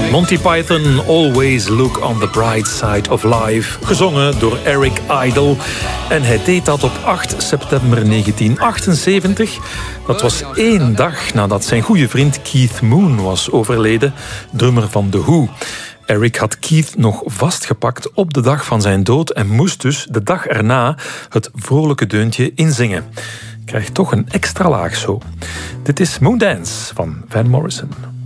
Monty Python, Always Look on the Bright Side of Life. Gezongen door Eric Idle. En hij deed dat op 8 september 1978. Dat was 1 dag nadat zijn goede vriend Keith Moon was overleden. Drummer van The Who. Eric had Keith nog vastgepakt op de dag van zijn dood en moest dus de dag erna het vrolijke deuntje inzingen. Krijgt toch een extra laag zo. Dit is Moondance van Van Morrison.